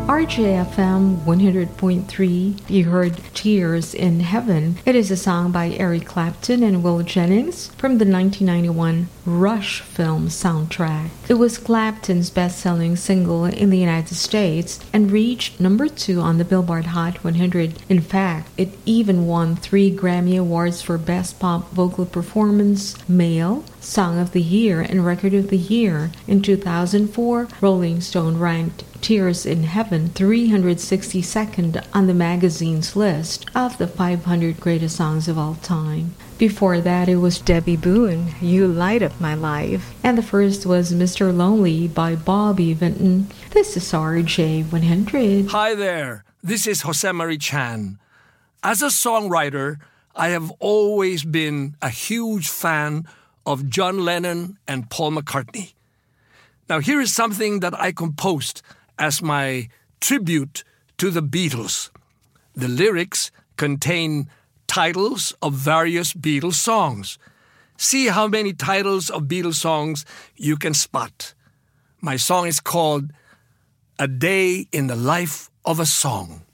RJFM 100.3, you heard Tears in Heaven. It is a song by Eric Clapton and Will Jennings from the 1991 Rush film soundtrack. It was Clapton's best-selling single in the United States and reached number 2 on the Billboard Hot 100. In fact, it even won 3 Grammy Awards for Best Pop Vocal Performance, Male, Song of the Year, and Record of the Year. In 2004, Rolling Stone ranked Tears in Heaven 362nd on the magazine's list of the 500 greatest songs of all time. Before that, it was Debbie Boone, You Light Up My Life. And the first was Mr. Lonely by Bobby Vinton. This is RJ100. Hi there, this is Jose Marie Chan. As a songwriter, I have always been a huge fan of John Lennon and Paul McCartney. Now here is something that I composed as my tribute to the Beatles. The lyrics contain titles of various Beatles songs. See how many titles of Beatles songs you can spot. My song is called A Day in the Life of a Song.